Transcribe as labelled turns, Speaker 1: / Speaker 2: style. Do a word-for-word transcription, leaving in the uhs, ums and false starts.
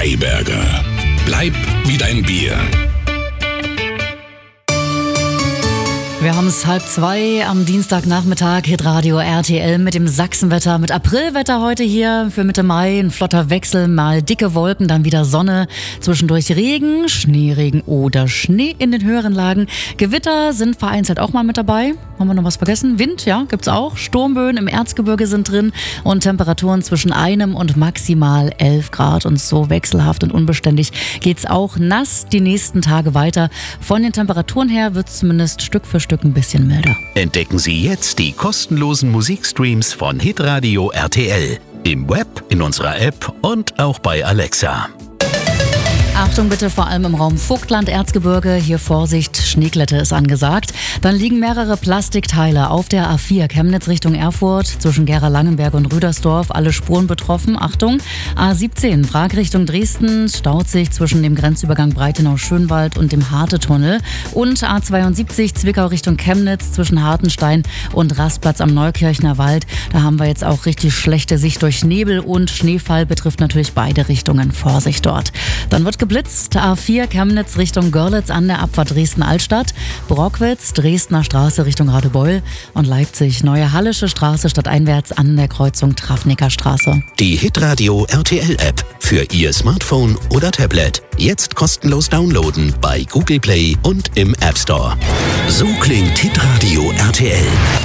Speaker 1: Freiberger. Bleib wie dein Bier.
Speaker 2: Wir haben es halb zwei am Dienstagnachmittag, Hitradio R T L mit dem Sachsenwetter, mit Aprilwetter heute hier für Mitte Mai. Ein flotter Wechsel, mal dicke Wolken, dann wieder Sonne, zwischendurch Regen, Schneeregen oder Schnee in den höheren Lagen. Gewitter sind vereinzelt auch mal mit dabei. Haben wir noch was vergessen? Wind, ja, gibt's auch. Sturmböen im Erzgebirge sind drin und Temperaturen zwischen einem und maximal elf Grad. Und so wechselhaft und unbeständig geht's auch nass die nächsten Tage weiter. Von den Temperaturen her wird's zumindest Stück für Stück ein bisschen milder.
Speaker 3: Entdecken Sie jetzt die kostenlosen Musikstreams von Hitradio R T L. Im Web, in unserer App und auch bei Alexa.
Speaker 2: Achtung bitte, vor allem im Raum Vogtland, Erzgebirge. Hier Vorsicht, Schneeglätte ist angesagt. Dann liegen mehrere Plastikteile auf der A vier Chemnitz Richtung Erfurt zwischen Gera-Langenberg und Rüdersdorf. Alle Spuren betroffen. Achtung, A siebzehn Prag Richtung Dresden staut sich zwischen dem Grenzübergang Breitenau-Schönwald und dem Harte-Tunnel. Und A zweiundsiebzig Zwickau Richtung Chemnitz zwischen Hartenstein und Rastplatz am Neukirchner Wald. Da haben wir jetzt auch richtig schlechte Sicht durch Nebel und Schneefall. Betrifft natürlich beide Richtungen. Vorsicht dort. Dann wird geblitzt. A vier Chemnitz Richtung Görlitz an der Abfahrt Dresden-Altstadt. Brockwitz, Dresdner Straße Richtung Radebeul und Leipzig, Neue Hallische Straße stadteinwärts an der Kreuzung Trafnicker Straße.
Speaker 3: Die Hitradio R T L App für Ihr Smartphone oder Tablet. Jetzt kostenlos downloaden bei Google Play und im App Store. So klingt Hitradio R T L.